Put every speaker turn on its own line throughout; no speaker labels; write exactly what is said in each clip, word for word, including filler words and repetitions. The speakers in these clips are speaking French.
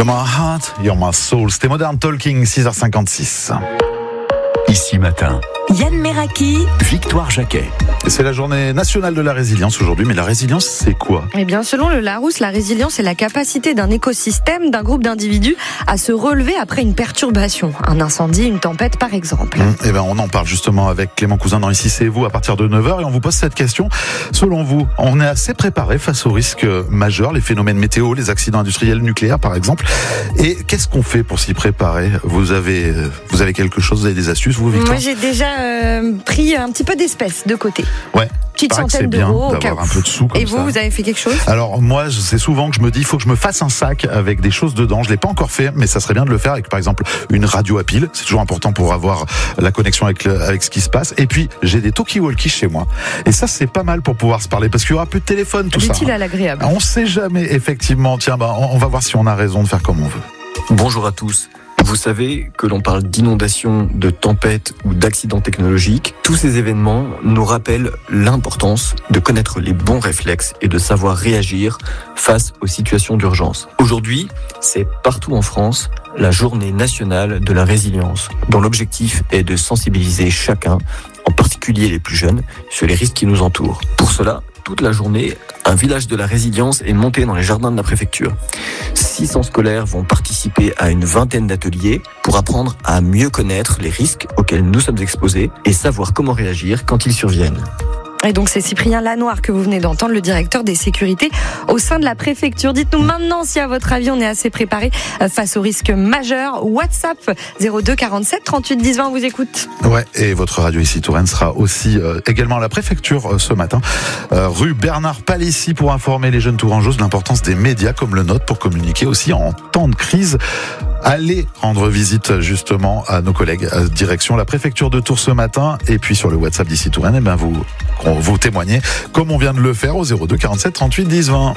You're my heart, you're my soul. C'était Modern Talking, six heures cinquante-six.
Ici matin,
Yann Meraki,
Victoire Jacquet.
Et c'est la journée nationale de la résilience aujourd'hui, mais la résilience, c'est quoi ?
Eh bien, selon le Larousse, la résilience est la capacité d'un écosystème, d'un groupe d'individus à se relever après une perturbation, un incendie, une tempête par exemple.
Mmh, eh ben, on en parle justement avec Clément Cousin dans Ici c'est vous à partir de neuf heures et on vous pose cette question. Selon vous, on est assez préparé face aux risques majeurs, les phénomènes météo, les accidents industriels nucléaires par exemple. Et qu'est-ce qu'on fait pour s'y préparer ? Vous avez, vous avez quelque chose, vous avez des astuces, vous, Victoire ?
Moi, j'ai déjà euh, pris un petit peu d'espèces de côté.
Ouais.
Petite centaine d'euros au cas où.
Un peu de sous comme
Et vous,
ça.
vous avez fait quelque chose ?
Alors moi, c'est souvent que je me dis, il faut que je me fasse un sac avec des choses dedans. Je l'ai pas encore fait, mais ça serait bien de le faire avec, par exemple, une radio à pile. C'est toujours important pour avoir la connexion avec le, avec ce qui se passe. Et puis, j'ai des talkie-walkie chez moi. Et ça, c'est pas mal pour pouvoir se parler, parce qu'il y aura plus de téléphone, tout ça.
L'utile à l'agréable.
On sait jamais, effectivement. Tiens, bah, on va voir si on a raison de faire comme on veut.
Bonjour à tous. Vous savez que l'on parle d'inondations, de tempêtes ou d'accidents technologiques. Tous ces événements nous rappellent l'importance de connaître les bons réflexes et de savoir réagir face aux situations d'urgence. Aujourd'hui, c'est partout en France la journée nationale de la résilience, dont l'objectif est de sensibiliser chacun, en particulier les plus jeunes, sur les risques qui nous entourent. Pour cela, toute la journée, un village de la résilience est monté dans les jardins de la préfecture. six cents scolaires vont participer à une vingtaine d'ateliers pour apprendre à mieux connaître les risques auxquels nous sommes exposés et savoir comment réagir quand ils surviennent.
Et donc c'est Cyprien Lanoir que vous venez d'entendre, le directeur des sécurités au sein de la préfecture. Dites-nous maintenant si à votre avis on est assez préparé face aux risques majeurs. WhatsApp zéro deux quarante-sept trente-huit dix vingt, on vous écoute.
Ouais, et votre radio ici Touraine sera aussi euh, également à la préfecture euh, ce matin, euh, rue Bernard Palissy, pour informer les jeunes Tourangeaux de l'importance des médias comme le nôtre pour communiquer aussi en temps de crise. Allez rendre visite justement à nos collègues à direction la préfecture de Tours ce matin, et puis sur le WhatsApp d'Ici Touraine, eh ben vous vous témoignez comme on vient de le faire au zéro deux quarante-sept trente-huit dix vingt.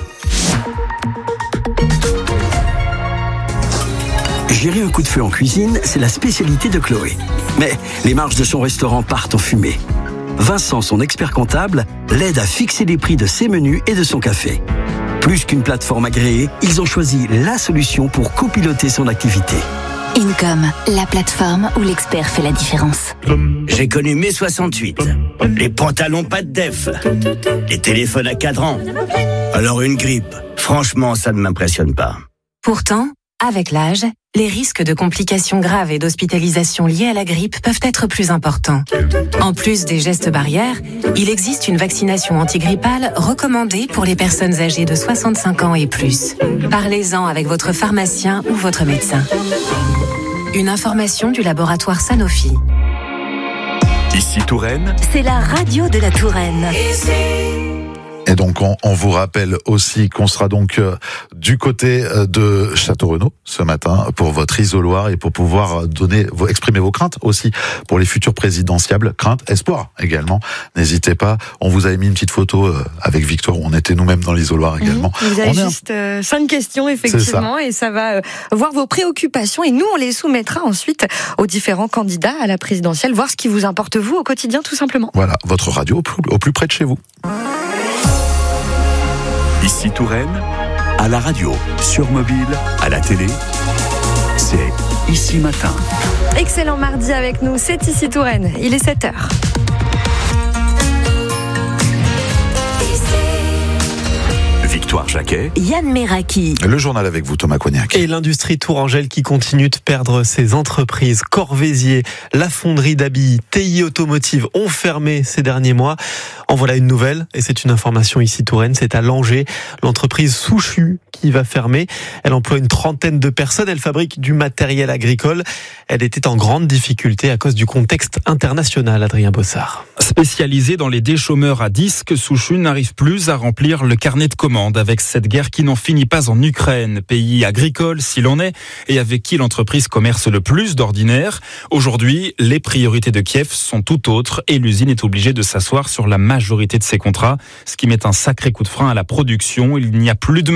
Gérer un coup de feu en cuisine, c'est la spécialité de Chloé. Mais les marges de son restaurant partent en fumée. Vincent, son expert comptable, l'aide à fixer les prix de ses menus et de son café. Plus qu'une plateforme agréée, ils ont choisi la solution pour copiloter son activité.
Income, la plateforme où l'expert fait la différence.
J'ai connu mai soixante-huit. Les pantalons pas de def. Les téléphones à cadran. Alors une grippe, franchement, ça ne m'impressionne pas.
Pourtant, avec l'âge, les risques de complications graves et d'hospitalisation liées à la grippe peuvent être plus importants. En plus des gestes barrières, il existe une vaccination antigrippale recommandée pour les personnes âgées de soixante-cinq ans et plus. Parlez-en avec votre pharmacien ou votre médecin. Une information du laboratoire Sanofi.
Ici Touraine,
C'est la radio de la Touraine.
Et donc on, on vous rappelle aussi qu'on sera donc euh, du côté euh, de Château-Renaud ce matin pour votre isoloir et pour pouvoir donner, vos, exprimer vos craintes aussi pour les futures présidentiables, craintes, espoir également. N'hésitez pas, on vous avait mis une petite photo euh, avec Victoire où on était nous-mêmes dans l'isoloir également.
Mmh, vous avez
on
juste euh, cinq questions effectivement ça. Et ça va euh, voir vos préoccupations et nous on les soumettra ensuite aux différents candidats à la présidentielle, voir ce qui vous importe vous au quotidien tout simplement.
Voilà, votre radio au plus, au plus près de chez vous.
Ici Touraine, à la radio, sur mobile, à la télé, c'est Ici Matin.
Excellent mardi avec nous, c'est Ici Touraine, il est sept heures.
Victoire Jacquet,
Yann Meraki.
Le journal avec vous, Thomas Cognac.
Et l'industrie tourangelle qui continue de perdre ses entreprises. Corvézier, la fonderie d'habits, T I Automotive ont fermé ces derniers mois. En voilà une nouvelle, et c'est une information ici Touraine, c'est à Langeais, l'entreprise Souchu qui va fermer. Elle emploie une trentaine de personnes, elle fabrique du matériel agricole. Elle était en grande difficulté à cause du contexte international, Adrien Bossard.
Spécialisé dans les déchômeurs à disques, Souchu n'arrive plus à remplir le carnet de commandes avec cette guerre qui n'en finit pas en Ukraine, pays agricole s'il en est, et avec qui l'entreprise commerce le plus d'ordinaire. Aujourd'hui, les priorités de Kiev sont tout autres et l'usine est obligée de s'asseoir sur la majorité de ses contrats, ce qui met un sacré coup de frein à la production. Il n'y a plus de marché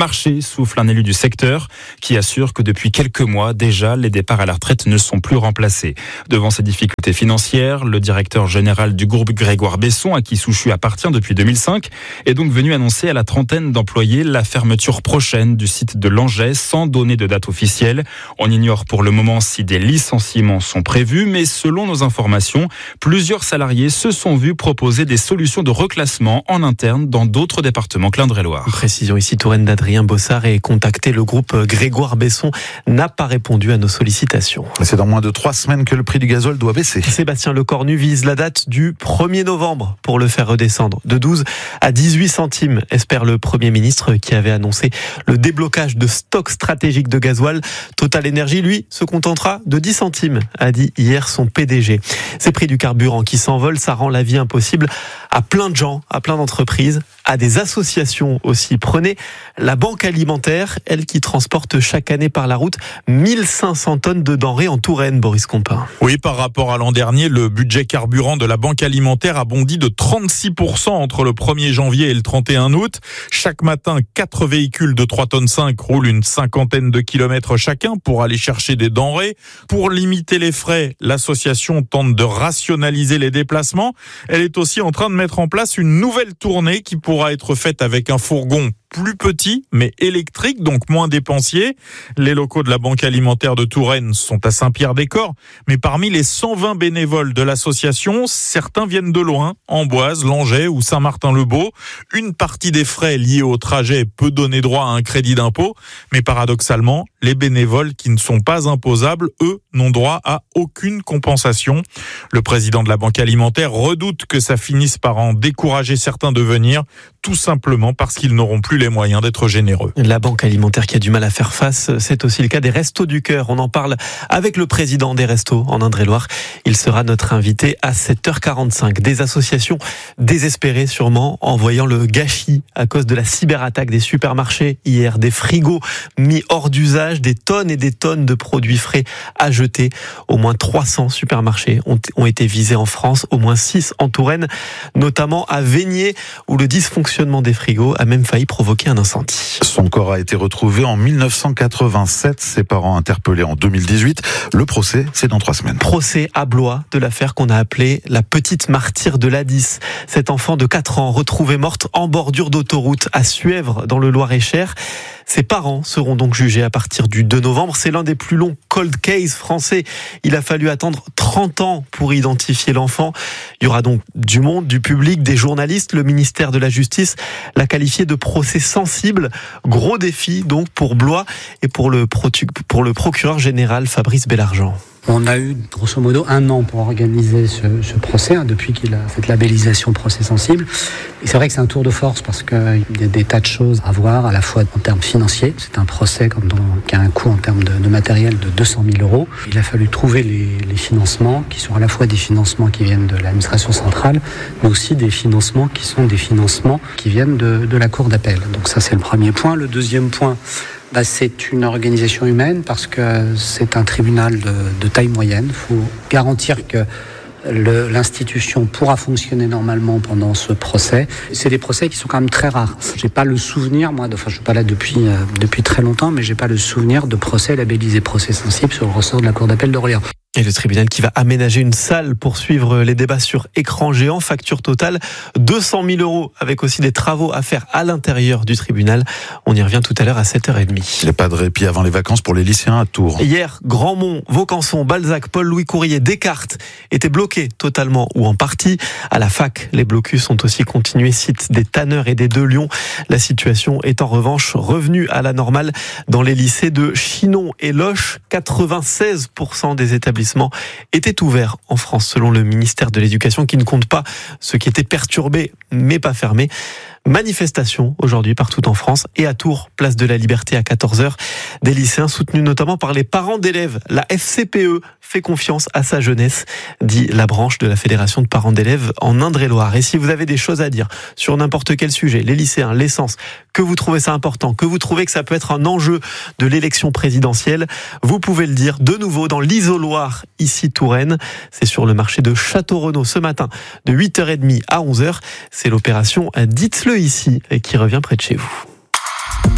souffle un élu du secteur qui assure que depuis quelques mois déjà, les départs à la retraite ne sont plus remplacés. Devant ces difficultés financières, le directeur général du groupe Grégoire Besson, à qui Souchu appartient depuis deux mille cinq, est donc venu annoncer à la trentaine d'employés la fermeture prochaine du site de Langeais sans donner de date officielle. On ignore pour le moment si des licenciements sont prévus, mais selon nos informations, plusieurs salariés se sont vus proposer des solutions de reclassement en interne dans d'autres départements Indre-et-Loire.
Précision ici, Touraine d'Adrien Bossard est contacté. Le groupe Grégoire Besson n'a pas répondu à nos sollicitations.
C'est dans moins de trois semaines que le prix du gazole doit baisser.
Sébastien Lecornu vise la date du premier novembre pour le faire redescendre de douze à dix-huit centimes, espère le Premier ministre qui avait annoncé le déblocage de stocks stratégiques de gasoil. Total Énergie, lui, se contentera de dix centimes, a dit hier son P D G. Ces prix du carburant qui s'envolent, ça rend la vie impossible à plein de gens, à plein d'entreprises, à des associations aussi. Prenez la Banque Alimentaire, elle qui transporte chaque année par la route mille cinq cents tonnes de denrées en Touraine, Boris Compin.
Oui, par rapport à l'an dernier, le budget carburant de la Banque Alimentaire a bondi de trente-six pour cent entre le premier janvier et le trente et un août. Chaque matin, quatre véhicules de trois tonnes cinq roulent une cinquantaine de kilomètres chacun pour aller chercher des denrées. Pour limiter les frais, l'association tente de rationaliser les déplacements. Elle est aussi en train de mettre en place une nouvelle tournée qui pourra être faite avec un fourgon plus petit, mais électrique, donc moins dépensier. Les locaux de la Banque Alimentaire de Touraine sont à Saint-Pierre-des-Corps, mais parmi les cent vingt bénévoles de l'association, certains viennent de loin, Amboise, Langeais ou Saint-Martin-le-Beau. Une partie des frais liés au trajet peut donner droit à un crédit d'impôt, mais paradoxalement, les bénévoles qui ne sont pas imposables, eux, n'ont droit à aucune compensation. Le président de la Banque Alimentaire redoute que ça finisse par en décourager certains de venir, tout simplement parce qu'ils n'auront plus les moyens d'être généreux.
La Banque Alimentaire qui a du mal à faire face, c'est aussi le cas des Restos du Cœur. On en parle avec le président des Restos en Indre-et-Loire. Il sera notre invité à sept heures quarante-cinq. Des associations désespérées sûrement en voyant le gâchis à cause de la cyberattaque des supermarchés hier. Des frigos mis hors d'usage, des tonnes et des tonnes de produits frais à jeter. Au moins trois cents supermarchés ont, ont été visés en France, au moins six en Touraine, notamment à Vaigné où le dysfonctionnement des frigos a même failli provoquer un incendie.
Son corps a été retrouvé en mille neuf cent quatre-vingt-sept, ses parents interpellés en deux mille dix-huit. Le procès, c'est dans trois semaines.
Procès à Blois de l'affaire qu'on a appelée la petite martyre de l'A dix. Cette enfant de quatre ans retrouvée morte en bordure d'autoroute à Suèvre dans le Loir-et-Cher. Ses parents seront donc jugés à partir du deux novembre. C'est l'un des plus longs cold cases français. Il a fallu attendre trente ans pour identifier l'enfant. Il y aura donc du monde, du public, des journalistes. Le ministère de la Justice l'a qualifié de procès sensible. Gros défi donc pour Blois et pour le, pour le procureur général Fabrice Bellargent.
On a eu grosso modo un an pour organiser ce, ce procès, hein, depuis qu'il a cette labellisation procès sensible. Et c'est vrai que c'est un tour de force parce qu'il y a des tas de choses à voir, à la fois en termes financiers. C'est un procès comme dans, qui a un coût en termes de, de matériel de deux cent mille euros. Il a fallu trouver les, les financements qui sont à la fois des financements qui viennent de l'administration centrale, mais aussi des financements qui sont des financements qui viennent de, de la cour d'appel. Donc ça, c'est le premier point. Le deuxième point, Bah, c'est une organisation humaine parce que c'est un tribunal de, de taille moyenne. Il faut garantir que le, l'institution pourra fonctionner normalement pendant ce procès. C'est des procès qui sont quand même très rares. J'ai pas le souvenir, moi, de, enfin je suis pas là depuis euh, depuis très longtemps, mais j'ai pas le souvenir de procès labellisé procès sensible sur le ressort de la cour d'appel d'Orléans.
Et le tribunal qui va aménager une salle pour suivre les débats sur écran géant, facture totale deux cent mille euros, avec aussi des travaux à faire à l'intérieur du tribunal. On y revient tout à l'heure à sept heures trente.
Il n'y a pas de répit avant les vacances pour les lycéens à Tours.
Hier, Grandmont, Vaucanson, Balzac, Paul-Louis Courier, Descartes étaient bloqués totalement ou en partie. À la fac, les blocus ont aussi continué, site des Tanneurs et des Deux Lions. La situation est en revanche revenue à la normale dans les lycées de Chinon et Loches. quatre-vingt-seize pour cent des établissements était ouvert en France selon le ministère de l'Éducation qui ne compte pas ceux qui étaient perturbés mais pas fermés. Manifestation aujourd'hui partout en France et à Tours, place de la Liberté à quatorze heures. Des lycéens soutenus notamment par les parents d'élèves. La F C P E fait confiance à sa jeunesse, dit la branche de la Fédération de parents d'élèves en Indre-et-Loire. Et si vous avez des choses à dire sur n'importe quel sujet, les lycéens, l'essence, que vous trouvez ça important, que vous trouvez que ça peut être un enjeu de l'élection présidentielle, vous pouvez le dire de nouveau dans l'Isoloir, ici Touraine. C'est sur le marché de Château-Renaud ce matin de huit heures trente à onze heures. C'est l'opération Dites-le ici qui revient près de chez vous.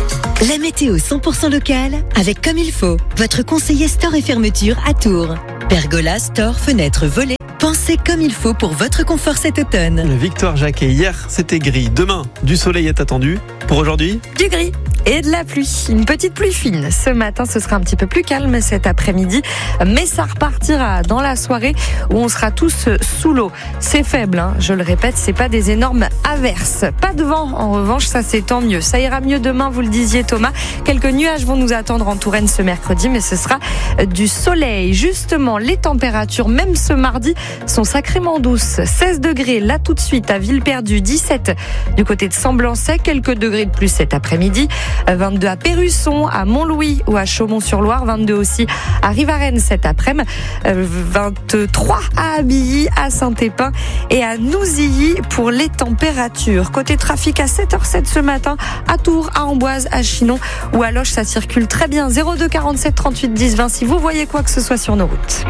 La météo cent pour cent locale avec Comme il faut, votre conseiller store et fermeture à Tours. Pergola, store, fenêtres, volets. Pensez comme il faut pour votre confort cet automne.
Victoire Jacquet, hier c'était gris. Demain, du soleil est attendu. Pour aujourd'hui,
du gris et de la pluie. Une petite pluie fine. Ce matin, ce sera un petit peu plus calme cet après-midi. Mais ça repartira dans la soirée où on sera tous sous l'eau. C'est faible, hein. Je le répète, c'est pas des énormes averses. Pas de vent, en revanche, ça c'est tant mieux. Ça ira mieux demain, vous le disiez Thomas. Quelques nuages vont nous attendre en Touraine ce mercredi, mais ce sera du soleil. Justement, les températures, même ce mardi, sont sacrément douces. seize degrés là tout de suite à Villeperdue, dix-sept du côté de Semblançay, quelques degrés de plus cet après-midi, vingt-deux à Pérusson, à Montlouis ou à Chaumont-sur-Loire, vingt-deux aussi à Rivarennes cet après-midi, vingt-trois à Abilly, à Saint-Épin et à Nouzilly pour les températures. Côté trafic à sept heures sept ce matin, à Tours, à Amboise, à Chinon ou à Loches, ça circule très bien. zéro deux quarante-sept trente-huit dix vingt si vous voyez quoi que ce soit sur nos routes.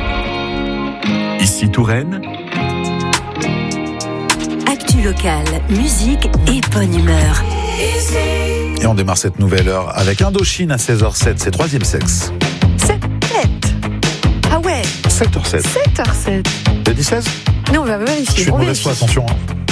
Ici Touraine.
Actu locale, musique et bonne humeur.
Et on démarre cette nouvelle heure avec Indochine à seize heures sept, c'est troisième sexe.
sept Ah ouais
sept heures sept.
sept heures sept.
T'as dit seize ?
Non, on va vérifier.
Je suis de mauvaise foi, attention. Hein.